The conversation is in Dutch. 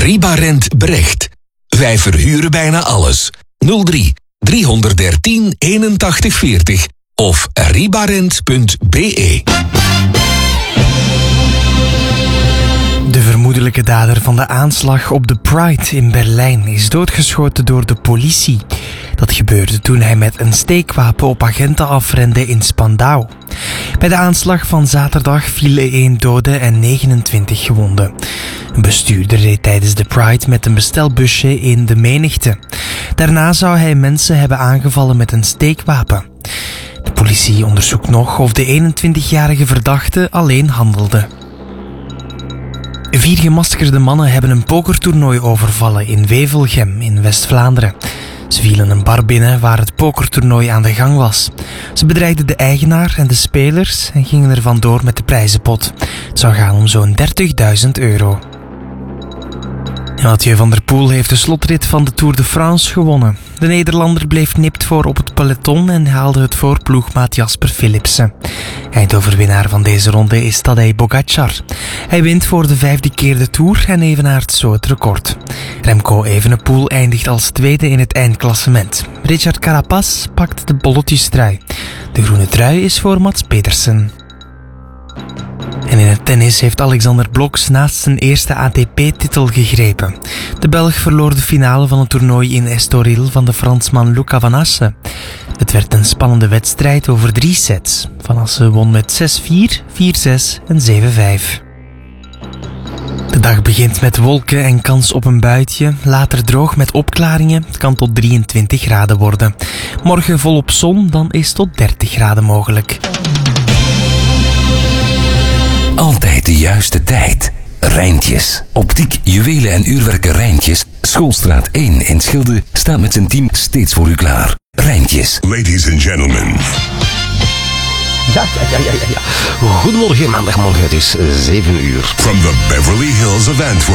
Ribarent Brecht. Wij verhuren bijna alles. 03 313 81 40 of ribarent.be. De vermoedelijke dader van de aanslag op de Pride in Berlijn is doodgeschoten door de politie. Dat gebeurde toen hij met een steekwapen op agenten afrende in Spandau. Bij de aanslag van zaterdag vielen 1 dode en 29 gewonden. Een bestuurder reed tijdens de Pride met een bestelbusje in de menigte. Daarna zou hij mensen hebben aangevallen met een steekwapen. De politie onderzoekt nog of de 21-jarige verdachte alleen handelde. 4 gemaskerde mannen hebben een pokertoernooi overvallen in Wevelgem in West-Vlaanderen. Ze vielen een bar binnen waar het pokertoernooi aan de gang was. Ze bedreigden de eigenaar en de spelers en gingen er vandoor met de prijzenpot. Het zou gaan om zo'n €30.000. Mathieu van der Poel heeft de slotrit van de Tour de France gewonnen. De Nederlander bleef nipt voor op het peloton en haalde het voor ploegmaat Jasper Philipsen. Eindoverwinnaar van deze ronde is Tadej Pogačar. Hij wint voor de 5e keer de Tour en evenaart zo het record. Remco Evenepoel eindigt als tweede in het eindklassement. Richard Carapaz pakt de bolletjestrui. De groene trui is voor Mats Pedersen. En in het tennis heeft Alexander Blok naast zijn eerste ATP-titel gegrepen. De Belg verloor de finale van het toernooi in Estoril van de Fransman Luca Van Assen. Het werd een spannende wedstrijd over 3 sets. Van Assen won met 6-4, 4-6 en 7-5. De dag begint met wolken en kans op een buitje. Later droog met opklaringen. Het kan tot 23 graden worden. Morgen volop zon, dan is tot 30 graden mogelijk. Altijd de juiste tijd. Rijntjes. Optiek, juwelen en uurwerken Rijntjes. Schoolstraat 1 in Schilde staat met zijn team steeds voor u klaar. Rijntjes. Ladies and gentlemen. Ja. Goedemorgen, maandagmorgen, het is 7 uur. From the Beverly Hills of Antwerp.